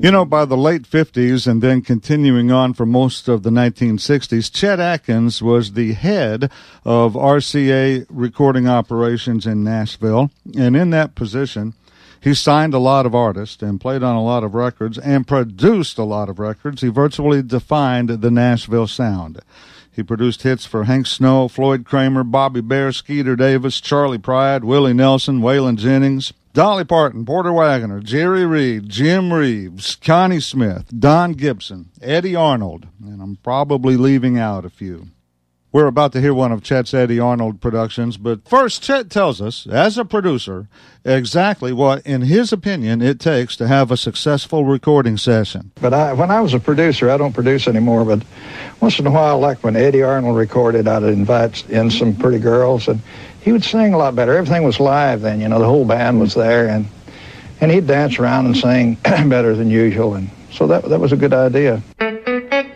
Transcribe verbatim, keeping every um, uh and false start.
You know, by the late fifties and then continuing on for most of the nineteen sixties, Chet Atkins was the head of R C A recording operations in Nashville. And in that position, he signed a lot of artists and played on a lot of records and produced a lot of records. He virtually defined the Nashville sound. He produced hits for Hank Snow, Floyd Kramer, Bobby Bare, Skeeter Davis, Charlie Pride, Willie Nelson, Waylon Jennings, Dolly Parton, Porter Wagoner, Jerry Reed, Jim Reeves, Connie Smith, Don Gibson, Eddie Arnold, and I'm probably leaving out a few. We're about to hear one of Chet's Eddie Arnold productions, but first Chet tells us, as a producer, exactly what, in his opinion, it takes to have a successful recording session. But I, when I was a producer, I don't produce anymore, but once in a while, like when Eddie Arnold recorded, I'd invite in some pretty girls, and he would sing a lot better. Everything was live then, you know, the whole band was there, and and he'd dance around and sing better than usual, and so that that was a good idea.